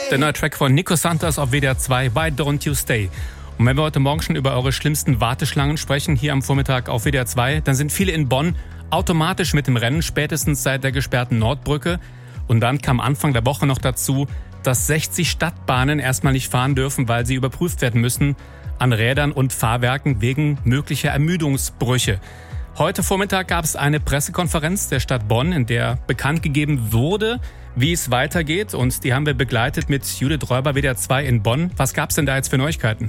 Der neue Track von Nico Santos auf WDR 2, Why Don't You Stay. Und wenn wir heute Morgen schon über eure schlimmsten Warteschlangen sprechen, hier am Vormittag auf WDR 2, dann sind viele in Bonn automatisch mit dem Rennen, spätestens seit der gesperrten Nordbrücke. Und dann kam Anfang der Woche noch dazu, dass 60 Stadtbahnen erstmal nicht fahren dürfen, weil sie überprüft werden müssen an Rädern und Fahrwerken wegen möglicher Ermüdungsbrüche. Heute Vormittag gab es eine Pressekonferenz der Stadt Bonn, in der bekannt gegeben wurde, wie es weitergeht. Und die haben wir begleitet mit Judith Räuber, WDR 2 in Bonn. Was gab es denn da jetzt für Neuigkeiten?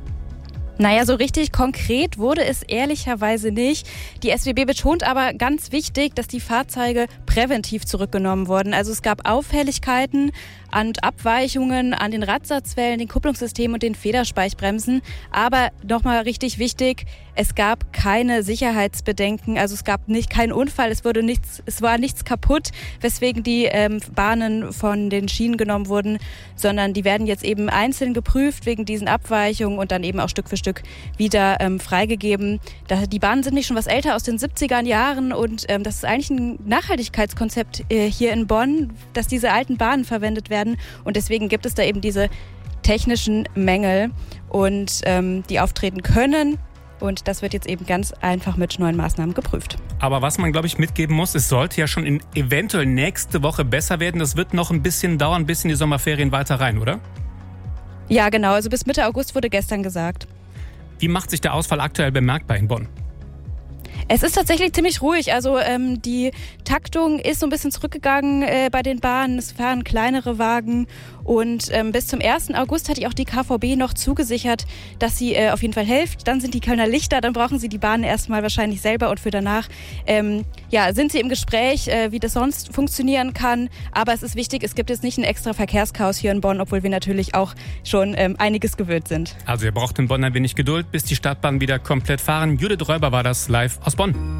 Naja, so richtig konkret wurde es ehrlicherweise nicht. Die SWB betont aber ganz wichtig, dass die Fahrzeuge präventiv zurückgenommen wurden. Also es gab Auffälligkeiten und Abweichungen an den Radsatzwellen, den Kupplungssystemen und den Federspeichbremsen. Aber nochmal richtig wichtig, es gab keine Sicherheitsbedenken. Also es gab keinen Unfall, es war nichts kaputt, weswegen die Bahnen von den Schienen genommen wurden, sondern die werden jetzt eben einzeln geprüft wegen diesen Abweichungen und dann eben auch Stück für Stück wieder freigegeben. Die Bahnen sind nicht schon was älter, aus den 70er Jahren, und das ist eigentlich ein Nachhaltigkeitskonzept hier in Bonn, dass diese alten Bahnen verwendet werden, und deswegen gibt es da eben diese technischen Mängel, und die auftreten können, und das wird jetzt eben ganz einfach mit neuen Maßnahmen geprüft. Aber was man, glaube ich, mitgeben muss, es sollte ja schon eventuell nächste Woche besser werden. Das wird noch ein bisschen dauern, bis in die Sommerferien weiter rein, oder? Ja, genau. Also bis Mitte August wurde gestern gesagt. Wie macht sich der Ausfall aktuell bemerkbar in Bonn? Es ist tatsächlich ziemlich ruhig. Also die Taktung ist so ein bisschen zurückgegangen bei den Bahnen. Es fahren kleinere Wagen. Und bis zum 1. August hatte auch die KVB noch zugesichert, dass sie auf jeden Fall hilft. Dann sind die Kölner Lichter, dann brauchen sie die Bahnen erstmal wahrscheinlich selber. Und für danach sind sie im Gespräch, wie das sonst funktionieren kann. Aber es ist wichtig, es gibt jetzt nicht ein extra Verkehrschaos hier in Bonn, obwohl wir natürlich auch schon einiges gewöhnt sind. Also ihr braucht in Bonn ein wenig Geduld, bis die Stadtbahnen wieder komplett fahren. Judith Räuber war das live aus Bonn.